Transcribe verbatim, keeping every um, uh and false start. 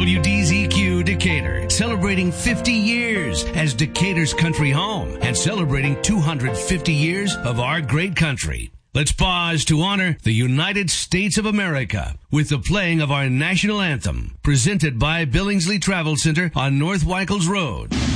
W D Z Q Decatur, celebrating fifty years as Decatur's country home and celebrating two hundred fifty years of our great country. Let's pause to honor the United States of America with the playing of our national anthem, presented by Billingsley Travel Center on North Weichels Road.